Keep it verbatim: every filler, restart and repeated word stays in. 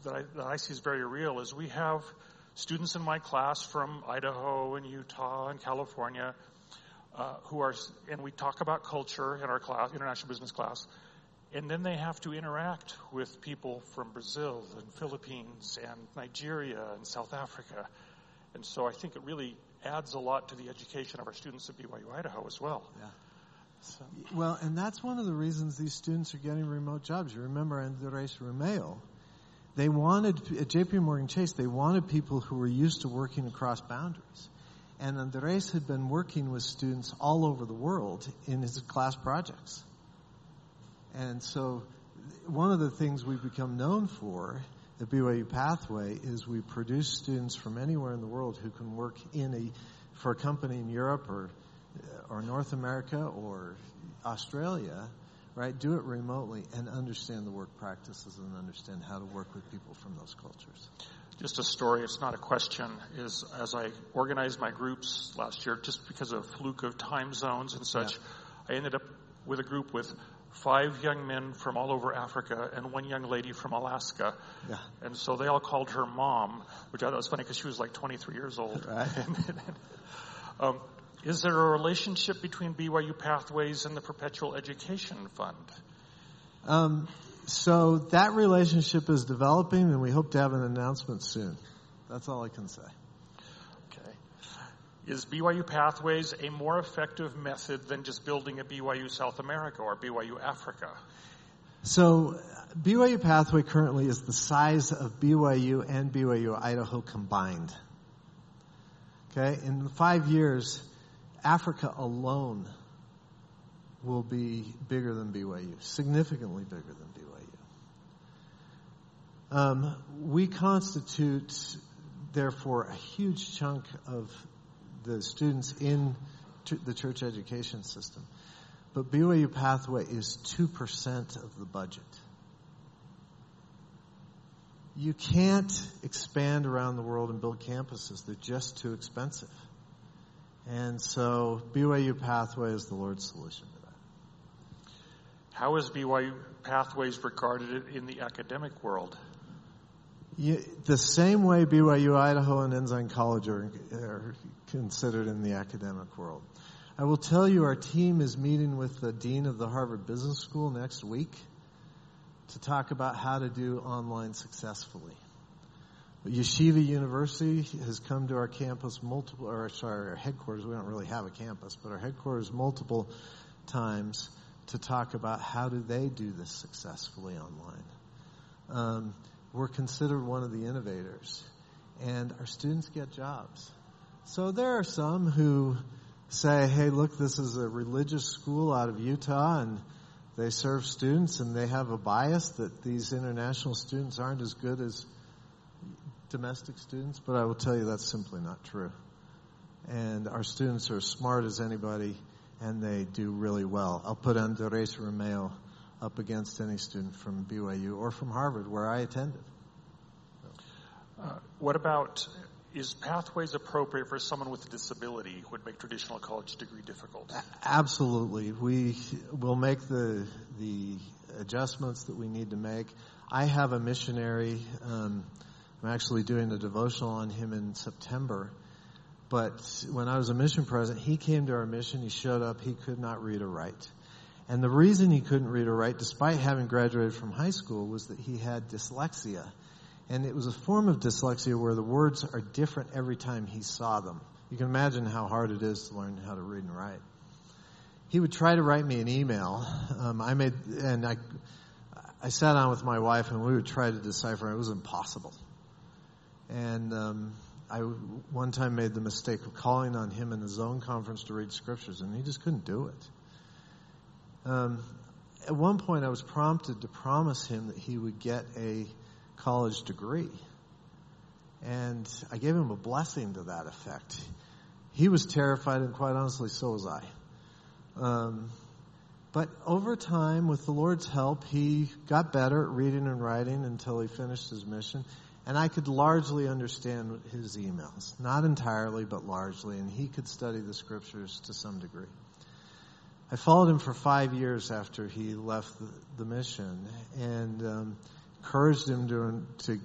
that I, that I see is very real is we have students in my class from Idaho and Utah and California uh, who are, and we talk about culture in our class, international business class, and then they have to interact with people from Brazil and Philippines and Nigeria and South Africa. And so I think it really adds a lot to the education of our students at B Y U Idaho as well. Yeah. So. Well, and that's one of the reasons these students are getting remote jobs. You remember Andres Romeo. They wanted, at J P Morgan Chase, they wanted people who were used to working across boundaries. And Andres had been working with students all over the world in his class projects. And so one of the things we've become known for at B Y U Pathway is we produce students from anywhere in the world who can work in a, for a company in Europe or or North America or Australia, right? Do it remotely and understand the work practices and understand how to work with people from those cultures. Just a story, it's not a question, is as I organized my groups last year, just because of a fluke of time zones and such, yeah. I ended up with a group with five young men from all over Africa and one young lady from Alaska. Yeah. And so they all called her Mom, which I thought was funny because she was like twenty-three years old. Right. um, is there a relationship between B Y U Pathways and the Perpetual Education Fund? Um, so that relationship is developing, and we hope to have an announcement soon. That's all I can say. Okay. Is B Y U Pathways a more effective method than just building a B Y U South America or B Y U Africa? So B Y U Pathway currently is the size of B Y U and B Y U Idaho combined. Okay? In five years, Africa alone will be bigger than B Y U, significantly bigger than B Y U. Um, we constitute, therefore, a huge chunk of the students in ch- the church education system. But B Y U Pathway is two percent of the budget. You can't expand around the world and build campuses. They're just too expensive. And so B Y U Pathway is the Lord's solution to that. How is B Y U Pathways regarded in the academic world? You, the same way B Y U Idaho and Ensign College are, are considered in the academic world. I will tell you our team is meeting with the dean of the Harvard Business School next week to talk about how to do online successfully. Yeshiva University has come to our campus multiple, or sorry, our headquarters. We don't really have a campus, but our headquarters multiple times to talk about how do they do this successfully online. Um, we're considered one of the innovators, and our students get jobs. So there are some who say, hey, look, this is a religious school out of Utah, and they serve students, and they have a bias that these international students aren't as good as domestic students, but I will tell you that's simply not true. And our students are as smart as anybody, and they do really well. I'll put Andres Romeo up against any student from B Y U or from Harvard, where I attended. Uh, what about, is Pathways appropriate for someone with a disability who would make traditional college degree difficult? Absolutely. We will make the the adjustments that we need to make. I have a missionary. Um, I'm actually doing a devotional on him in September. But when I was a mission president, he came to our mission. He showed up. He could not read or write. And the reason he couldn't read or write, despite having graduated from high school, was that he had dyslexia. And it was a form of dyslexia where the words are different every time he saw them. You can imagine how hard it is to learn how to read and write. He would try to write me an email. Um, I made, and I, I sat down with my wife, and we would try to decipher. It was impossible. And um, I one time made the mistake of calling on him in the Zone Conference to read scriptures, and he just couldn't do it. Um, at one point, I was prompted to promise him that he would get a college degree. And I gave him a blessing to that effect. He was terrified, and quite honestly, so was I. Um, but over time, with the Lord's help, he got better at reading and writing until he finished his mission. And I could largely understand his emails. Not entirely, but largely. And he could study the scriptures to some degree. I followed him for five years after he left the, the mission and um, encouraged him to, to